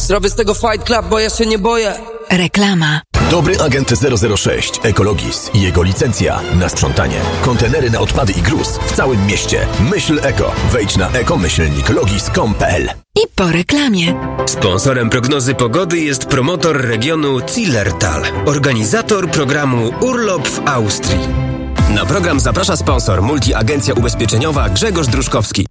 Zrobię z tego Fight Club, bo ja się nie boję. Reklama. Dobry agent 006 Ekologis i jego licencja na sprzątanie. Kontenery na odpady i gruz w całym mieście. Myśl eko. Wejdź na eko-logis.com.pl. I po reklamie. Sponsorem prognozy pogody jest promotor regionu Zillertal, organizator programu Urlop w Austrii. Na program zaprasza sponsor multiagencja ubezpieczeniowa Grzegorz Druszkowski.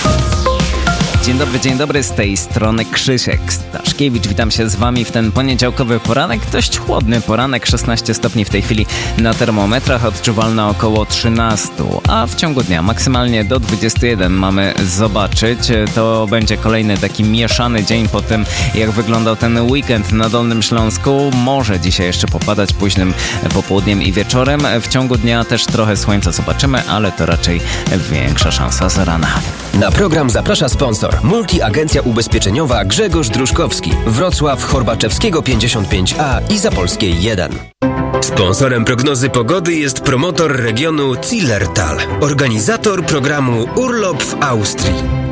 Dzień dobry, z tej strony Krzysiek Staszkiewicz. Witam się z Wami w ten poniedziałkowy poranek, dość chłodny poranek, 16 stopni w tej chwili na termometrach, odczuwalne około 13, a w ciągu dnia maksymalnie do 21 mamy zobaczyć. To będzie kolejny taki mieszany dzień po tym, jak wyglądał ten weekend na Dolnym Śląsku. Może dzisiaj jeszcze popadać późnym popołudniem i wieczorem. W ciągu dnia też trochę słońca zobaczymy, ale to raczej większa szansa z rana. Na program zaprasza sponsor multiagencja ubezpieczeniowa Grzegorz Druszkowski, Wrocław, Horbaczewskiego 55A i Zapolskiej 1. Sponsorem prognozy pogody jest promotor regionu Zillertal, organizator programu Urlop w Austrii.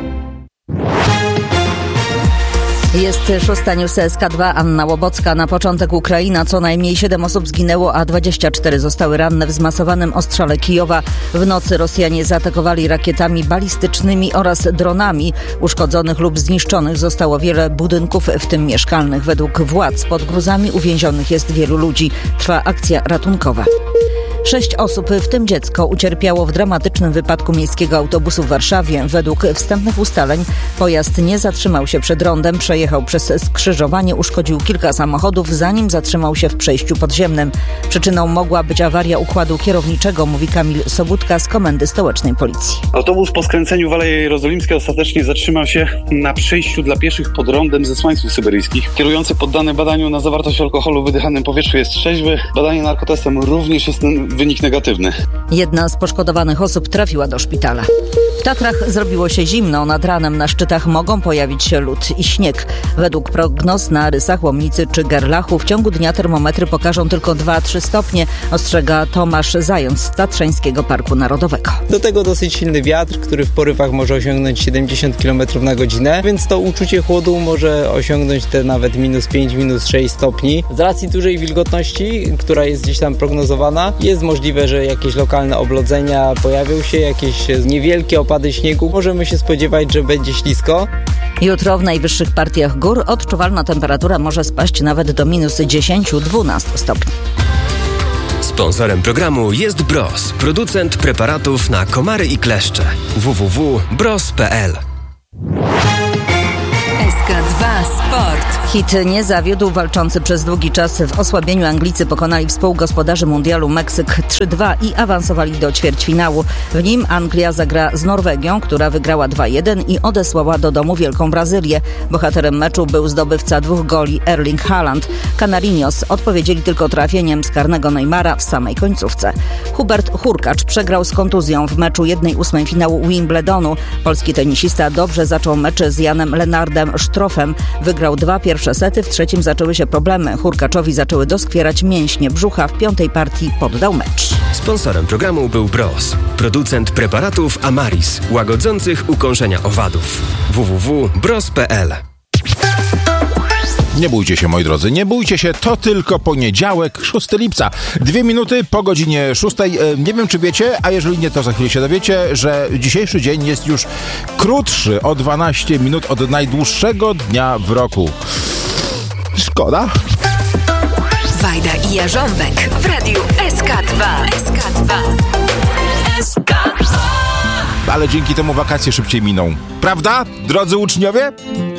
Jest 6 news SK2, Anna Łobocka. Na początek Ukraina. Co najmniej 7 osób zginęło, a 24 zostały ranne w zmasowanym ostrzale Kijowa. W nocy Rosjanie zaatakowali rakietami balistycznymi oraz dronami. Uszkodzonych lub zniszczonych zostało wiele budynków, w tym mieszkalnych. Według władz pod gruzami uwięzionych jest wielu ludzi. Trwa akcja ratunkowa. 6 osób, w tym dziecko, ucierpiało w dramatycznym wypadku miejskiego autobusu w Warszawie. Według wstępnych ustaleń pojazd nie zatrzymał się przed rondem, przejechał przez skrzyżowanie, uszkodził kilka samochodów, zanim zatrzymał się w przejściu podziemnym. Przyczyną mogła być awaria układu kierowniczego, mówi Kamil Sobudka z Komendy Stołecznej Policji. Autobus po skręceniu w Aleje Jerozolimskie ostatecznie zatrzymał się na przejściu dla pieszych pod rondem ze Słańców Syberyjskich. Kierujący poddany badaniu na zawartość alkoholu w wydychanym powietrzu jest trzeźwy. Badanie narkotestem również jest wynik negatywny. Jedna z poszkodowanych osób trafiła do szpitala. W Tatrach zrobiło się zimno. Nad ranem na szczytach mogą pojawić się lód i śnieg. Według prognoz na Rysach, Łomnicy czy Gerlachu w ciągu dnia termometry pokażą tylko 2-3 stopnie, ostrzega Tomasz Zając z Tatrzańskiego Parku Narodowego. Do tego dosyć silny wiatr, który w porywach może osiągnąć 70 km na godzinę, więc to uczucie chłodu może osiągnąć te nawet -5, -6 stopni. Z racji dużej wilgotności, która jest gdzieś tam prognozowana, jest możliwe, że jakieś lokalne oblodzenia pojawią się, jakieś niewielkie opady śniegu. Możemy się spodziewać, że będzie ślisko. Jutro w najwyższych partiach gór odczuwalna temperatura może spaść nawet do -10-12 stopni. Sponsorem programu jest Bros, producent preparatów na komary i kleszcze. www.bros.pl. SK2 Sport. Hit nie zawiódł. Walczący przez długi czas w osłabieniu Anglicy pokonali współgospodarzy mundialu Meksyk 3-2 i awansowali do ćwierćfinału. W nim Anglia zagra z Norwegią, która wygrała 2-1 i odesłała do domu Wielką Brazylię. Bohaterem meczu był zdobywca 2 goli Erling Haaland. Canarinos odpowiedzieli tylko trafieniem z karnego Neymara w samej końcówce. Hubert Hurkacz przegrał z kontuzją w meczu 1/8 finału Wimbledonu. Polski tenisista dobrze zaczął mecz z Janem Lenardem Sztrofem. Wygrał 2 pierwsze sety, w trzecim zaczęły się problemy. Hurkaczowi zaczęły doskwierać mięśnie brzucha. W 5. partii poddał mecz. Sponsorem programu był Bros, producent preparatów Amaris, łagodzących ukąszenia owadów. www.bros.pl. Nie bójcie się, moi drodzy, nie bójcie się, to tylko poniedziałek, 6 lipca. 2 minuty po godzinie 6. Nie wiem, czy wiecie, a jeżeli nie, to za chwilę się dowiecie, że dzisiejszy dzień jest już krótszy o 12 minut od najdłuższego dnia w roku. Szkoda. Wajda i Jarząbek w radiu SK2. Ale dzięki temu wakacje szybciej miną. Prawda, drodzy uczniowie?